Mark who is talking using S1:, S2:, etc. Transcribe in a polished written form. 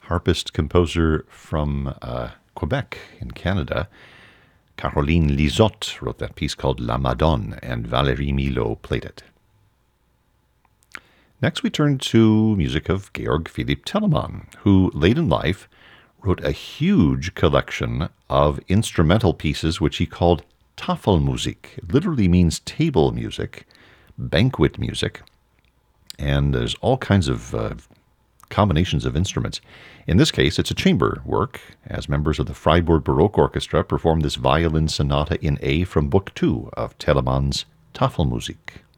S1: harpist composer from Quebec in Canada. Caroline Lizotte wrote that piece called La Madone, and Valérie Milo played it. Next, we turn to music of Georg Philipp Telemann, who late in life wrote a huge collection of instrumental pieces which he called Tafelmusik. It literally means table music, banquet music, and there's all kinds of combinations of instruments. In this case, it's a chamber work, as members of the Freiburg Baroque Orchestra perform this violin sonata in A from Book 2 of Telemann's Tafelmusik.